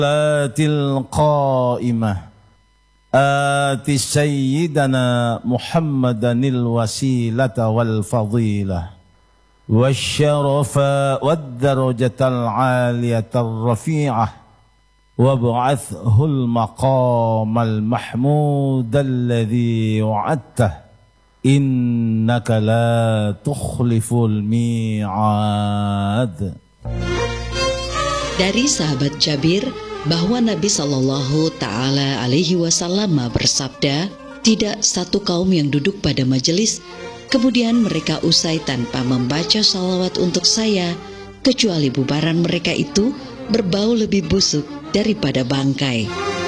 القائمة آت سيدنا محمدا الوسيلة والفضيلة والشرف والدرجة العالية الرفيعة وابعثه المقام المحمود الذي وعدته إنك لا تخلف الميعاد. Dari sahabat Jabir bahwa Nabi Shallallahu Ta'ala Alaihi Wasallam bersabda, tidak satu kaum yang duduk pada majelis kemudian mereka usai tanpa membaca salawat untuk saya, kecuali bubaran mereka itu berbau lebih busuk daripada bangkai.